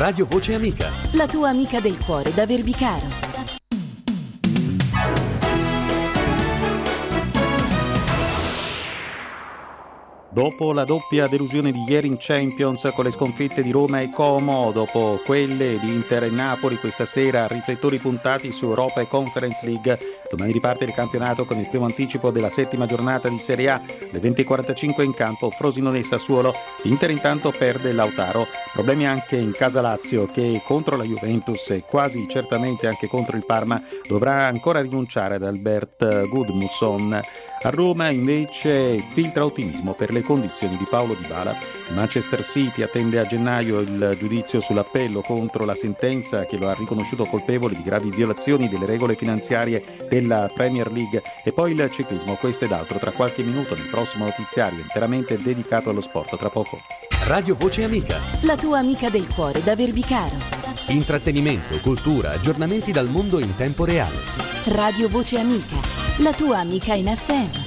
Radio Voce Amica. La tua amica del cuore da Verbicaro. Dopo la doppia delusione di ieri in Champions con le sconfitte di Roma e Como, dopo quelle di Inter e Napoli, questa sera riflettori puntati su Europa e Conference League. Domani riparte il campionato con il primo anticipo della settima giornata di Serie A. Le 20:45 in campo Frosinone e Sassuolo. Inter intanto perde Lautaro. Problemi anche in casa Lazio, che contro la Juventus e quasi certamente anche contro il Parma dovrà ancora rinunciare ad Albert Gudmundsson. A Roma invece filtra ottimismo per le condizioni di Paulo Dybala. Manchester City attende a gennaio il giudizio sull'appello contro la sentenza che lo ha riconosciuto colpevole di gravi violazioni delle regole finanziarie della Premier League. E poi il ciclismo, questo ed altro tra qualche minuto nel prossimo notiziario interamente dedicato allo sport. Tra poco. Radio Voce Amica. La tua amica del cuore da Verbicaro. Intrattenimento, cultura, aggiornamenti dal mondo in tempo reale. Radio Voce Amica. La tua amica in FM.